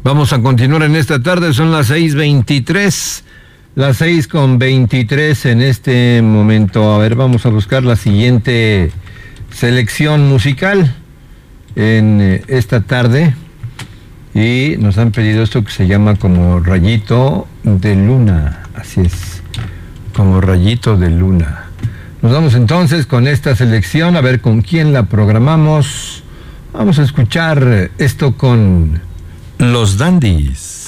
Vamos a continuar en esta tarde, son las 6:23, las 6:23 en este momento. A ver, vamos a buscar la siguiente selección musical en esta tarde. Y nos han pedido esto que se llama Como Rayito de Luna. Así es, Como Rayito de Luna. Nos vamos entonces con esta selección, a ver con quién la programamos. Vamos a escuchar esto con Los Dandies.